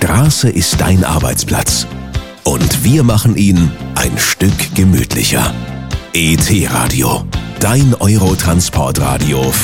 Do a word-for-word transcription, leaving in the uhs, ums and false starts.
Straße ist dein Arbeitsplatz. Und wir machen ihn ein Stück gemütlicher. E T-Radio, dein Eurotransportradio